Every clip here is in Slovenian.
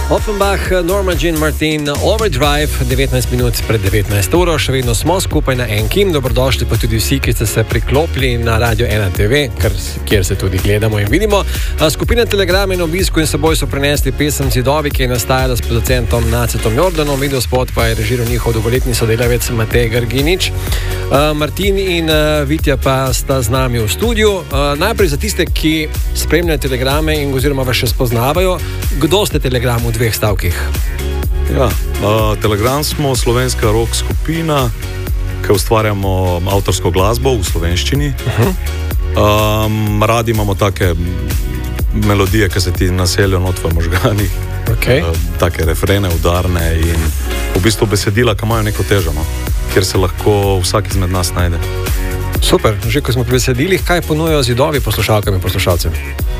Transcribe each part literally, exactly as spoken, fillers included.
Offenbach, Norma Jean Martin, Overdrive, devetnajst minut pred devetnajsto uro, še vedno smo skupaj na Enkim. Dobrodošli pa tudi vsi, ki ste se priklopili na Radio ena te ve, kar, kjer se tudi gledamo in vidimo. Skupina Telegram je na obisku in seboj so prinesli pesem Zidovi, ki je nastajala s producentom Nacetom Jordanom. Video spot pa je režiral njihov dolgoletni sodelavec Matej Grginič. Martin in Vitja pa sta z nami v studiu. Najprej za tiste, ki spremljajo Telegrame in oziroma vas še spoznavajo, kdo ste Telegram v dveh stavkih? Ja, uh, Telegram smo slovenska rock skupina, ki ustvarjamo avtorsko glasbo v slovenščini. Uh-huh. Um, radi imamo take melodije, ki se ti naselijo not v možganih. Okay. Uh, take refrene, udarne in v bistvu besedila, ki imajo neko težo, no? Kjer se lahko vsak izmed nas najde. Super, že ko smo pri besedilih, kaj ponujajo Zidovi poslušalkam in poslušalcem?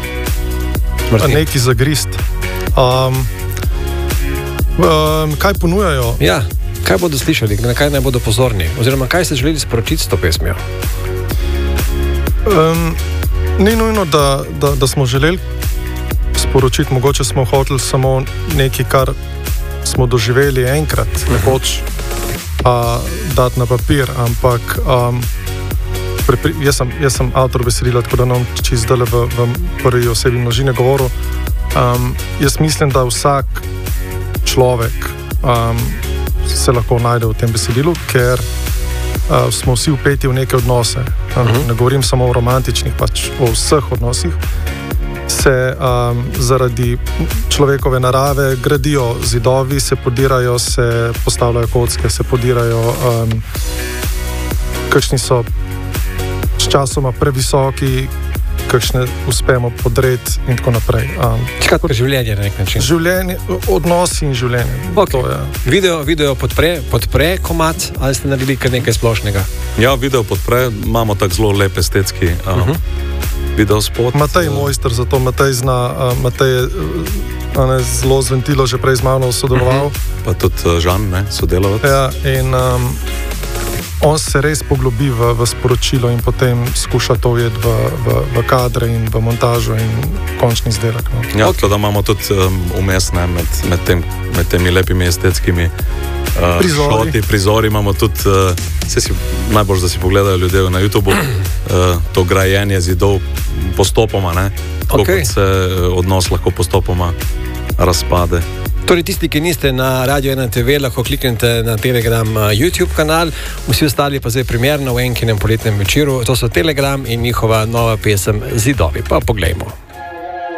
Neki zagrist. Um, um, kaj ponujajo? Ja, kaj bodo slišali, na kaj naj bodo pozorni? Oziroma, kaj ste želeli sporočiti s to pesmijo? Um, ni nujno, da, da, da smo želeli sporočiti, mogoče smo hoteli samo nekaj, kar smo doživeli enkrat, uh-huh. nekoč a, dati na papir, ampak um, prepri, jaz, sem, jaz sem avtor besedila, tako da nam čist zdaj v, v prvi osebi množine govoril. Um, jaz mislim, da vsak človek um, se lahko najde v tem besedilu, ker uh, smo vsi vpeti v neke odnose. Um, uh-huh. Ne govorim samo o romantičnih, pač o vseh odnosih. Se um, zaradi človekove narave gradijo zidovi, se podirajo, se postavljajo kocke, se podirajo, um, kakšni so s časoma previsoki, kakšne uspemo podreti in tako naprej. Um, Skratka, življenje na nek način. Življenje, odnosi in življenje. Okay. To, ja. Video, video podpre, podpre komad, ali ste naredili kar nekaj splošnega? Ja, video podpre, imamo tak zelo lep estetski um, uh-huh. video spot. Matej je mojster za to, Matej zna, uh, Matej je uh, zelo z Ventilo že prej z mano sodeloval. Uh-huh. Pa tudi uh, Žan, ne, sodelovac. Ja, in um, on se res poglobi v, v sporočilo in potem skuša to ujeti v, v, v kadre in v montažo in končni izdelek. No. Ja, okay. Tako da imamo tudi um, umestne med, med, tem, med temi lepimi estetskimi uh, prizori. Šoti, prizori. Imamo tudi, uh, vse si najbolj, da si pogledajo ljudje na YouTubeu, uh, to grajenje zidov postopoma, ne? Tako Okay. kot se odnos lahko postopoma razpade. Torej, tisti, ki niste na Radio ena te ve, lahko kliknete na Telegram YouTube kanal, vsi ostali pa zdaj primerno v Enkinem poletnem večeru. To so Telegram in njihova nova pesem Zidovi. Pa poglejmo.